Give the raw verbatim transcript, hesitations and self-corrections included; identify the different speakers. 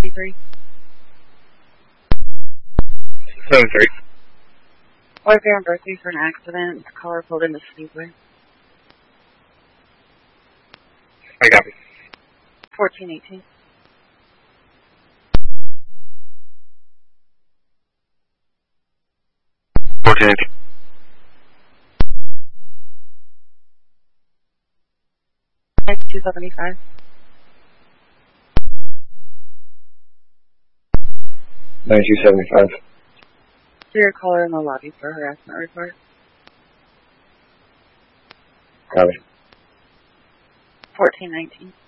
Speaker 1: three.
Speaker 2: seven three.
Speaker 1: Wife here on Berkeley for an accident. Caller pulled into Speedway.
Speaker 2: I got it.
Speaker 1: fourteen eighteen.
Speaker 2: fourteen eighteen.
Speaker 1: two seventy-five.
Speaker 2: ninety-two seventy-five.
Speaker 1: So your caller in the lobby for a harassment report.
Speaker 2: Got it.
Speaker 1: fourteen nineteen.